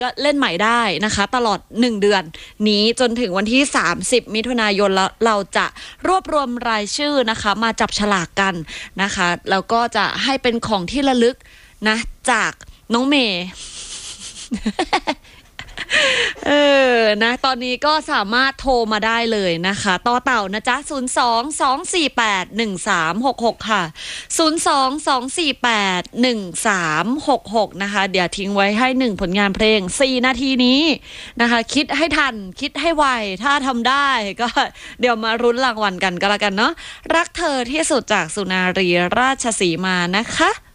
ก็เล่นใหม่ได้นะคะตลอด1เดือนนี้จนถึงวันที่30มิถุนายนแล้วเราจะรวบรวมรายชื่อนะคะมาจับฉลากกันนะคะแล้วก็จะให้เป็นของที่ระลึกนะจากน้องเมย์นะตอนนี้ก็สามารถโทรมาได้เลยนะคะต่อเต่านะจ๊ะ02-248-1366ค่ะ02-248-1366นะคะเดี๋ยวทิ้งไว้ให้1ผลงานเพลง4นาทีนี้นะคะคิดให้ทันคิดให้ไวถ้าทำได้ก็เดี๋ยวมารุ้นรางวัลกันก็แล้วกันเนาะรักเธอที่สุดจากสุนารีราชสีมานะคะ